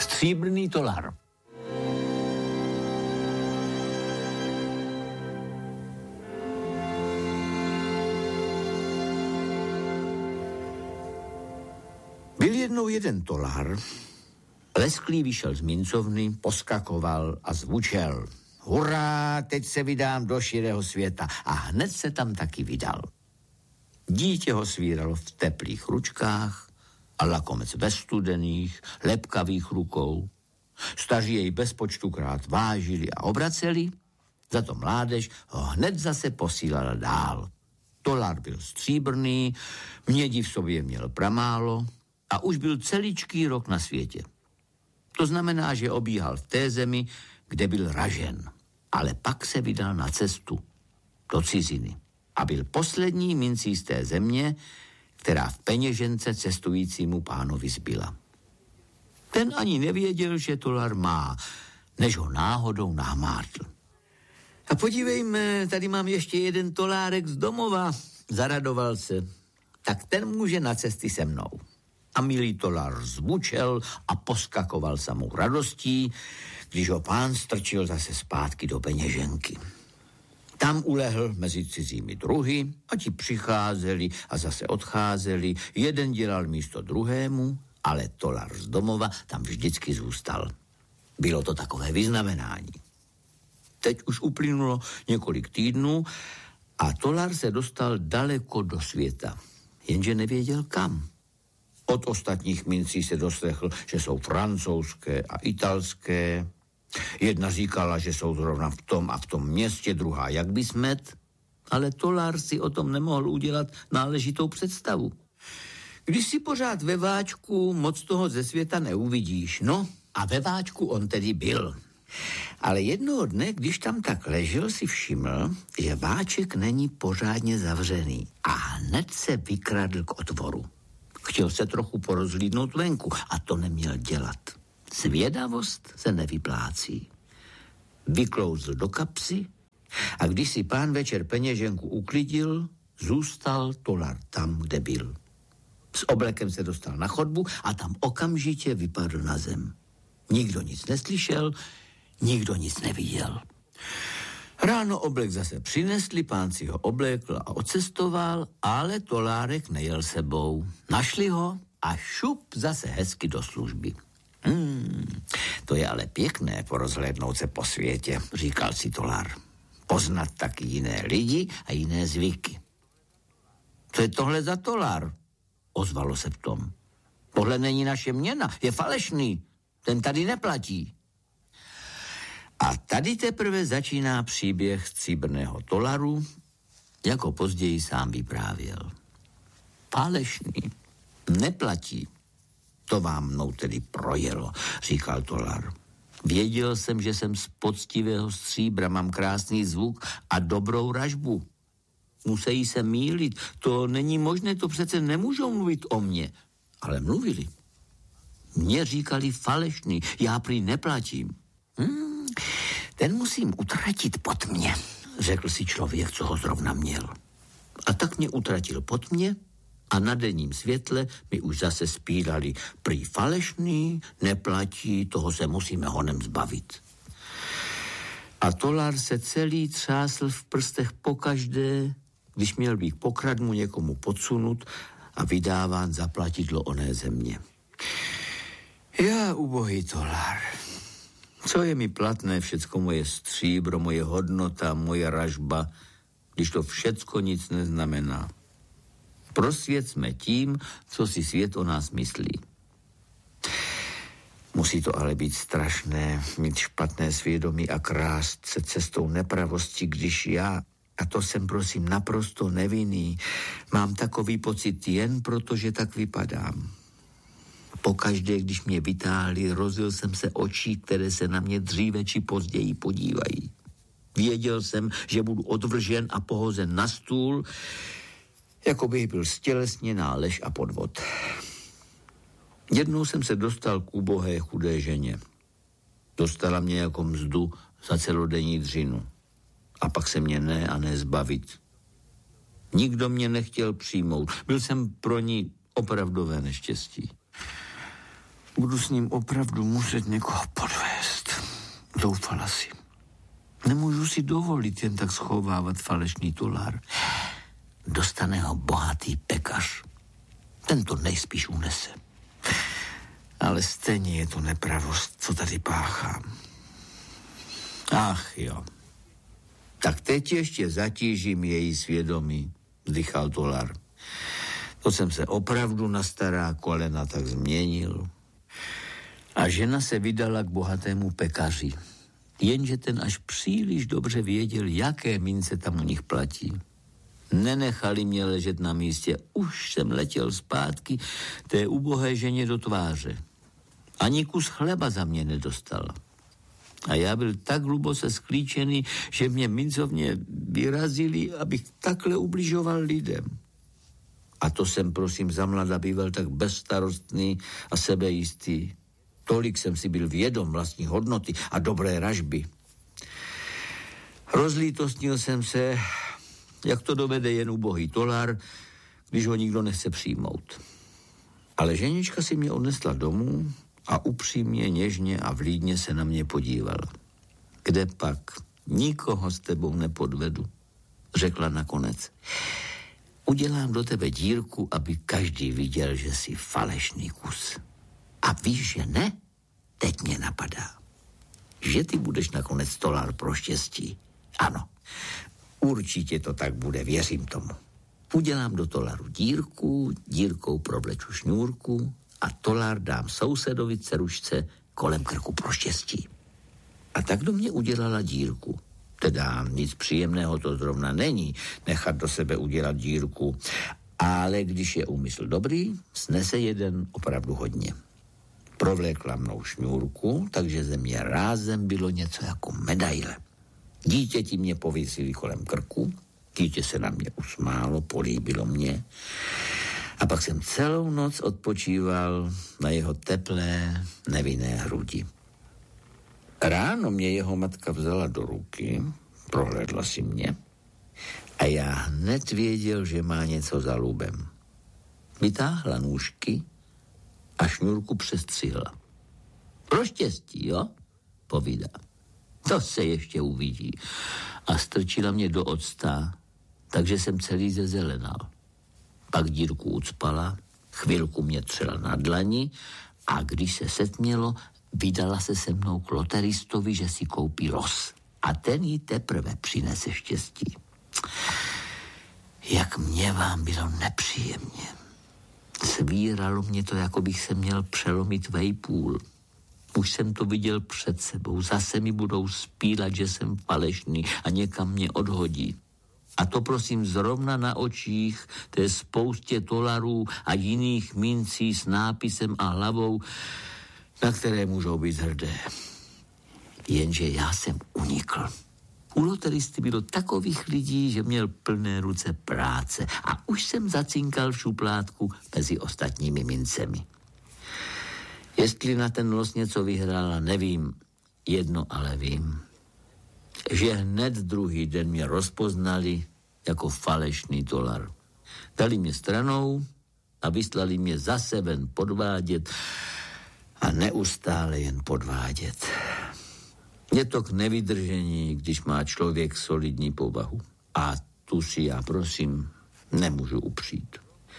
Stříbrný tolar. Byl jednou jeden tolar, lesklý vyšel z mincovny, poskakoval a zvučel. Hurá, teď se vydám do širého světa. A hned se tam taky vydal. Dítě ho svíralo v teplých ručkách a lakomec ve studených, lepkavých rukou. Staří jej bezpočtukrát vážili a obraceli, za to mládež ho hned zase posílala dál. Tolar byl stříbrný, mědi v sobě měl pramálo a už byl celičký rok na světě. To znamená, že obíhal v té zemi, kde byl ražen. Ale pak se vydal na cestu do ciziny a byl poslední mincí z té země, která v peněžence cestujícímu pánovi zbyla. Ten ani nevěděl, že tolar má, než ho náhodou nahmátl. A podívejme, tady mám ještě jeden tolárek z domova, zaradoval se. Tak ten může na cesty se mnou. A milý tolar zvučel a poskakoval samou radostí, když ho pán strčil zase zpátky do peněženky. Tam ulehl mezi cizími druhy a ti přicházeli a zase odcházeli. Jeden dělal místo druhému, ale tolar z domova tam vždycky zůstal. Bylo to takové vyznamenání. Teď už uplynulo několik týdnů a tolar se dostal daleko do světa, jenže nevěděl kam. Od ostatních mincí se doslechl, že jsou francouzské a italské. Jedna říkala, že jsou zrovna v tom a v tom městě, druhá jak by smet, ale tolar si o tom nemohl udělat náležitou představu. Když si pořád ve váčku, moc toho ze světa neuvidíš. No a ve váčku on tedy byl. Ale jednoho dne, když tam tak ležel, si všiml, že váček není pořádně zavřený a hned se vykradl k otvoru. Chtěl se trochu porozhlídnout venku a to neměl dělat. Zvědavost se nevyplácí. Vyklouzl do kapsy a když si pán večer peněženku uklidil, zůstal tolar tam, kde byl. S oblekem se dostal na chodbu a tam okamžitě vypadl na zem. Nikdo nic neslyšel, nikdo nic neviděl. Ráno oblek zase přinesli, pán si ho oblékl a odcestoval, ale tolárek nejel sebou. Našli ho a šup zase hezky do služby. To je ale pěkné porozhlédnout se po světě, říkal si tolar. Poznat taky jiné lidi a jiné zvyky. Co je tohle za tolar? Ozvalo se v tom. Tohle není naše měna, je falešný. Ten tady neplatí. A tady teprve začíná příběh stříbrného tolaru, jako později sám vyprávěl. Falešný, neplatí. To vám mnou tedy projelo, říkal tolar. Věděl jsem, že jsem z poctivého stříbra, mám krásný zvuk a dobrou ražbu. Musejí se mýlit, to není možné, to přece nemůžou mluvit o mně. Ale mluvili. Mně říkali falešný, já prý neplatím. Ten musím utratit pod mě, řekl si člověk, co ho zrovna měl. A tak mě utratil pod mě a na denním světle mi už zase spírali. Prý falešný, neplatí, toho se musíme honem zbavit. A tolar se celý třásl v prstech pokaždé, když měl být pokradmu někomu podsunut a vydáván za platidlo oné země. Já, ubohý tolar, co je mi platné, všecko moje stříbro, moje hodnota, moje ražba, když to všecko nic neznamená. Prosvěcme tím, co si svět o nás myslí. Musí to ale být strašné, mít špatné svědomí a krást se cestou nepravosti, když já, a to jsem prosím naprosto nevinný, mám takový pocit jen proto, že tak vypadám. Pokaždé, když mě vytáhli, rozil jsem se očí, které se na mě dříve či později podívají. Věděl jsem, že budu odvržen a pohozen na stůl, jako bych byl stělesněná lež a podvod. Jednou jsem se dostal k ubohé chudé ženě. Dostala mě jako mzdu za celodenní dřinu. A pak se mě ne a ne zbavit. Nikdo mě nechtěl přijmout. Byl jsem pro ní opravdové neštěstí. Budu s ním opravdu muset někoho podvést. Doufala si. Nemůžu si dovolit jen tak schovávat falešný tolar. Dostane ho bohatý pekař. Ten to nejspíš unese. Ale stejně je to nepravost, co tady páchám. Ach jo. Tak teď ještě zatížím její svědomí, vzdychal tolar. To jsem se opravdu na stará kolena tak změnil. A žena se vydala k bohatému pekaři. Jenže ten až příliš dobře věděl, jaké mince tam u nich platí. Nenechali mě ležet na místě. Už jsem letěl zpátky té ubohé ženě do tváře. Ani kus chleba za mě nedostala. A já byl tak hluboce sklíčený, že mě mincovně vyrazili, abych takhle ubližoval lidem. A to jsem, prosím, za mlada býval tak bezstarostný a sebejistý. Tolik jsem si byl vědom vlastní hodnoty a dobré ražby. Rozlítostnil jsem se, jak to dovede jen ubohý tolar, když ho nikdo nechce přijmout. Ale ženička si mě odnesla domů a upřímně, něžně a vlídně se na mě podívala. Kde pak? Nikoho s tebou nepodvedu, řekla nakonec. Udělám do tebe dírku, aby každý viděl, že jsi falešný kus. A víš, že ne? Teď mě napadá. Že ty budeš nakonec tolar pro štěstí. Ano, určitě to tak bude, věřím tomu. Udělám do tolaru dírku, dírkou provleču šňůrku a tolar dám sousedovi dcerušce kolem krku pro štěstí. A tak do mě udělala dírku. Teda nic příjemného to zrovna není, nechat do sebe udělat dírku. Ale když je úmysl dobrý, snese jeden opravdu hodně. Provlékla mnou šňůrku, takže ze mě rázem bylo něco jako medaile. Dítěti mě pověsili kolem krku, dítě se na mě usmálo, políbilo mě a pak jsem celou noc odpočíval na jeho teplé, nevinné hrudi. Ráno mě jeho matka vzala do ruky, prohlédla si mě a já hned věděl, že má něco za lubem. Vytáhla nůžky a šňůrku přestřihla. Pro štěstí, jo? Povídá. To se ještě uvidí. A strčila mě do octa, takže jsem celý zezelenal. Pak dírku ucpala, chvilku mě třela na dlani a když se setmělo, vydala se mnou k loteristovi, že si koupí los. A ten jí teprve přinese štěstí. Jak mě vám bylo nepříjemně. Svíralo mě to, jako bych se měl přelomit vejpůl. Už jsem to viděl před sebou. Zase mi budou spílat, že jsem falešný a někam mě odhodí. A to prosím zrovna na očích té spoustě tolarů a jiných mincí s nápisem a hlavou, na které můžou být hrdé. Jenže já jsem unikl. U loteristy bylo takových lidí, že měl plné ruce práce a už jsem zacinkal v šuplátku mezi ostatními mincemi. Jestli na ten los něco vyhrála, nevím. Jedno ale vím. Že hned druhý den mě rozpoznali jako falešný tolar. Dali mě stranou a vyslali mě zase ven podvádět a neustále jen podvádět. Je to k nevydržení, když má člověk solidní povahu. A tu si já, prosím, nemůžu upřít.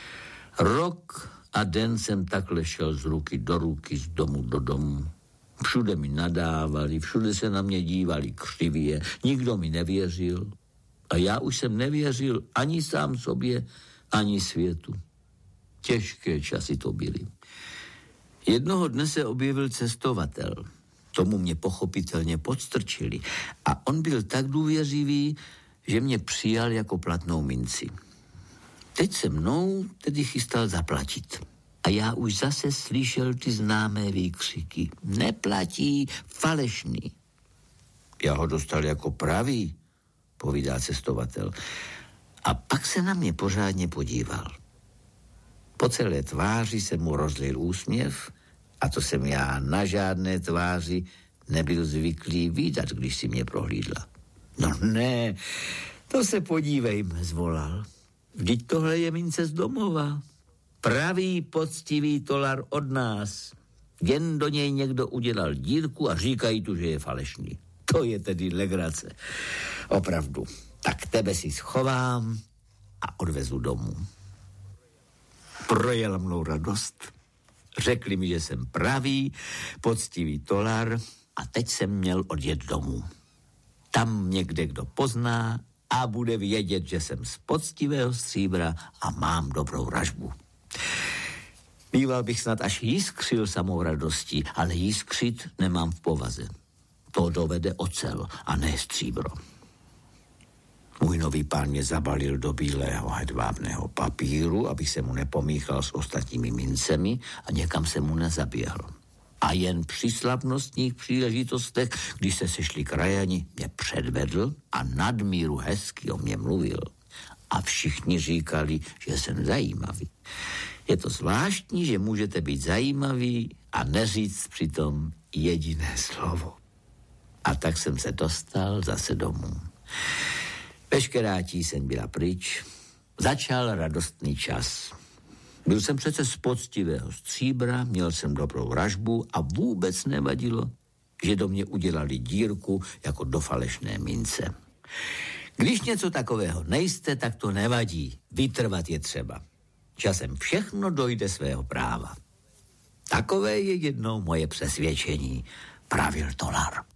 Rok a den jsem takhle šel z ruky do ruky, z domu do domu. Všude mi nadávali, všude se na mě dívali křivě, nikdo mi nevěřil. A já už jsem nevěřil ani sám sobě, ani světu. Těžké časy to byly. Jednoho dne se objevil cestovatel. Tomu mě pochopitelně podstrčili. A on byl tak důvěřivý, že mě přijal jako platnou minci. Teď se mnou tedy chystal zaplatit. A já už zase slyšel ty známé výkřiky. Neplatí, falešný. Já ho dostal jako pravý, povídá cestovatel. A pak se na mě pořádně podíval. Po celé tváři se mu rozlil úsměv a to jsem já na žádné tváři nebyl zvyklý vídat, když si mě prohlídla. No ne, to se podívejme, zvolal. Vždyť tohle je mince z domova. Pravý, poctivý tolar od nás. Jen do něj někdo udělal dírku a říkají tu, že je falešný. To je tedy legrace. Opravdu. Tak tebe si schovám a odvezu domů. Projela mnou radost. Řekli mi, že jsem pravý, poctivý tolar a teď jsem měl odjet domů. Tam mě kdo pozná a bude vědět, že jsem z poctivého stříbra a mám dobrou ražbu. Býval bych snad až jiskřil samou radostí, ale jiskřit nemám v povaze. To dovede ocel a ne stříbro. Můj nový pán mě zabalil do bílého hedvábného papíru, abych se mu nepomíchal s ostatními mincemi a někam se mu nezaběhl. A jen při slavnostních příležitostech, když se sešli krajani, mě předvedl a nadmíru hezky o mě mluvil. A všichni říkali, že jsem zajímavý. Je to zvláštní, že můžete být zajímavý a neříct přitom jediné slovo. A tak jsem se dostal zase domů. Veškerá tíseň byla pryč. Začal radostný čas. Byl jsem přece z poctivého stříbra, měl jsem dobrou ražbu a vůbec nevadilo, že do mě udělali dírku jako do falešné mince. Když něco takového nejste, tak to nevadí. Vytrvat je třeba. Časem všechno dojde svého práva. Takové je jednou moje přesvědčení, pravil tolar.